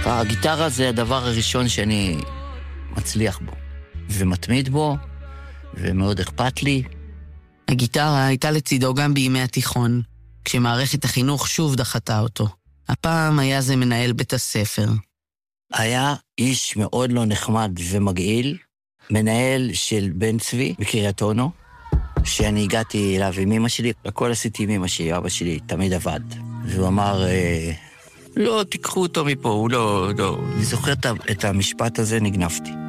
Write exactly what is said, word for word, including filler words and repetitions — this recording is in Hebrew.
הגיטרה זה הדבר הראשון שאני מצליח בו, ומתמיד בו, ומאוד אכפת לי. הגיטרה הייתה לצידו גם בימי התיכון, כשמערכת החינוך שוב דחתה אותו. הפעם היה זה מנהל בית הספר. היה איש מאוד לא נחמד ומגעיל, מנהל של בן צבי בקריית אונו, שאני הגעתי אליו עם אמא שלי, הכל עשיתי עם אמא שלי, אבא שלי תמיד עבד. והוא אמר, לא, תיקחו אותו מפה, הוא לא, לא. אני זוכר את המשפט הזה, נגנבתי.